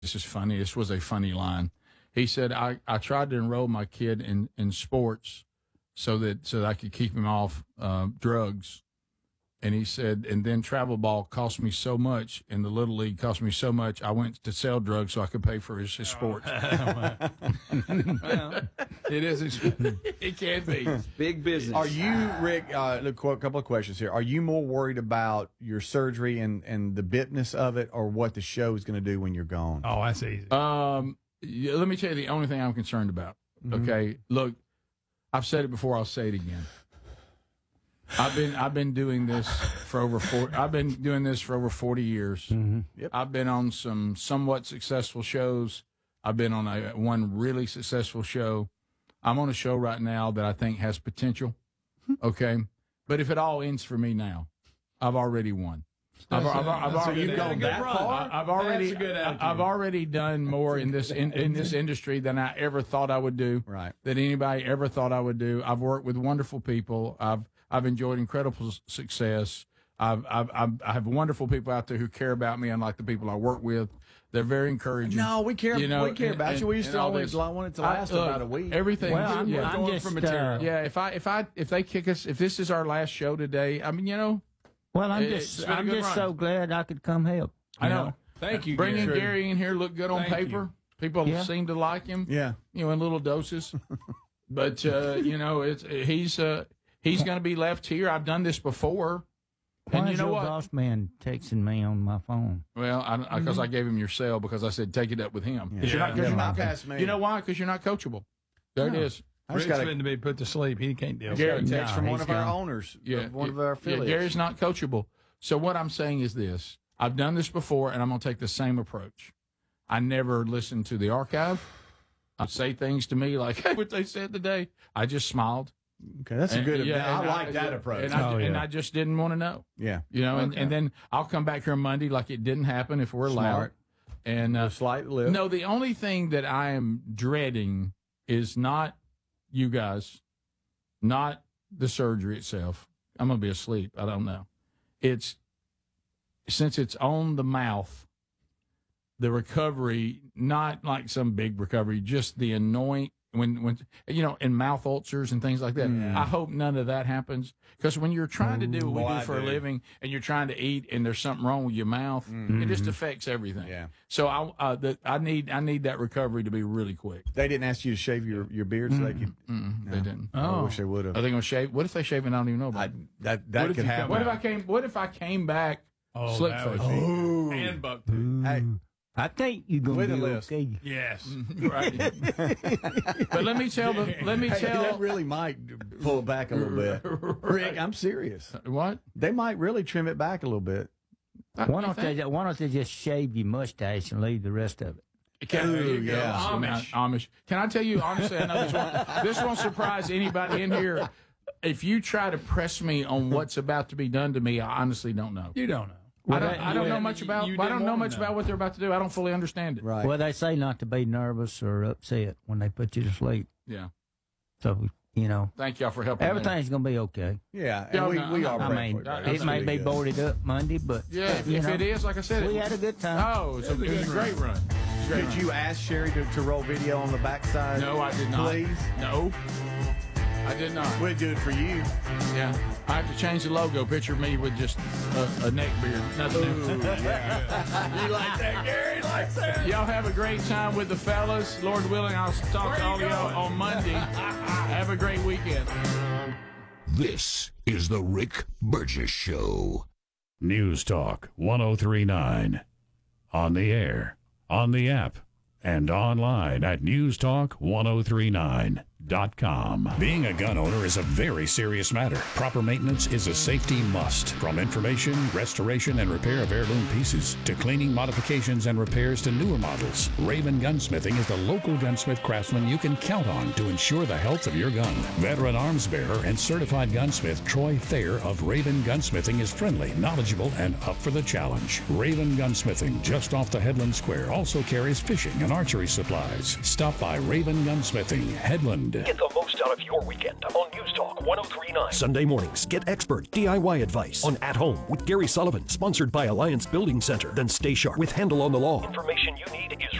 this is funny. This was a funny line. He said, I tried to enroll my kid in sports so that I could keep him off drugs. And he said, and then travel ball cost me so much, and the Little League cost me so much, I went to sell drugs so I could pay for his sports. Well, it is. It can be. Big business. Are you, Rick, a couple of questions here. Are you more worried about your surgery and the bitness of it, or what the show is going to do when you're gone? Oh, that's easy. Yeah, let me tell you the only thing I'm concerned about. Okay, look, I've said it before. I'll say it again. I've been doing this for over 40 years. Yep. I've been on some somewhat successful shows. I've been on one really successful show. I'm on a show right now that I think has potential. Okay, but if it all ends for me now, I've already won. I've already done more in this industry than I ever thought I would do. Right. That anybody ever thought I would do. I've worked with wonderful people. I've enjoyed incredible success. I have wonderful people out there who care about me, unlike the people I work with. They're very encouraging. No, we care. We care about you. We used to always want it to last about a week. Everything. Well, I'm just, if they kick us, if this is our last show today, I mean, well, I'm it's just been a good run. so glad I could come help. I know. Thank you. Bringing Gary. Gary in here looked good on Thank paper. you. People Yeah. seem to like him. Yeah. In little doses. But he's going to be left here. I've done this before. Why And you is know your what? boss man texting me on my phone? Well, because I gave him your cell because I said take it up with him. Because Yeah. you're not past me. You know why? Because you're not coachable. There it is. I Rick's just got fitting to be put to sleep. He can't deal with a it. text from No, one he's of our gone. owners, Yeah, one of our affiliates. Gary's not coachable. So what I'm saying is this. I've done this before, and I'm going to take the same approach. I never listen to the archive. I say things to me like, hey, what they said today. I just smiled. Okay, that's a good. Yeah, I and like that approach. And I just didn't want to know. Yeah, And then I'll come back here Monday like it didn't happen if we're allowed. Smart. And a slight lip. no, the only thing that I am dreading is not you guys, not the surgery itself. I'm going to be asleep. I don't know. It's since it's on the mouth, the recovery, not like some big recovery, just the annoying when in mouth ulcers and things like that. I hope none of that happens, because when you're trying to do what we do for a living and you're trying to eat and there's something wrong with your mouth, it just affects everything. Yeah. So I need that recovery to be really quick. They didn't ask you to shave your beard so they could. They didn't. I wish they would have. Are they going to shave? What if they shave and I don't even know about it? That could happen. What if I came back slick that would face? be- and buck tooth. Hey, I think you're going With to a be list. okay. Yes. Right. But let me tell that really might pull it back a little bit. Rick, I'm serious. what? They might really trim it back a little bit. Why don't they just shave your mustache and leave the rest of it? There you go. yeah. Amish. Can I tell you honestly? I know this won't surprise anybody in here. If you try to press me on what's about to be done to me, I honestly don't know. You don't know. I don't know much about. you I don't didn't know want much to know. about what they're about to do. I don't fully understand it. Right. Well, they say not to be nervous or upset when they put you to sleep. Yeah. So, Thank y'all for helping. everything's going to be okay. Yeah. Yeah, And we are I praying mean, for you, buddy. it may be boarded up Monday, but Yeah. If it is, like I said, we had a good time. Oh, it was a great run. It was a great Did run. you ask Sherry to roll video on the backside? No, I did not. Please? No, I did not. We'd do it for you. Yeah, I have to change the logo. Picture me with just a neck beard. Nothing. You like that, Gary? Likes that. Y'all have a great time with the fellas. Lord willing, I'll talk to all of y'all on Monday. Have a great weekend. This is the Rick Burgess Show. News Talk 1039. On the air, on the app, and online at newstalk1039.com. Being a gun owner is a very serious matter. Proper maintenance is a safety must. From information, restoration, and repair of heirloom pieces to cleaning, modifications, and repairs to newer models, Raven Gunsmithing is the local gunsmith craftsman you can count on to ensure the health of your gun. Veteran arms bearer and certified gunsmith Troy Thayer of Raven Gunsmithing is friendly, knowledgeable, and up for the challenge. Raven Gunsmithing, just off the Headland Square, also carries fishing and archery supplies. Stop by Raven Gunsmithing, Headland, mind. Get the most out of your weekend on News Talk 1039. Sunday mornings, get expert DIY advice on At Home with Gary Sullivan, sponsored by Alliance Building Center. Then stay sharp with Handle on the Law. Information you need is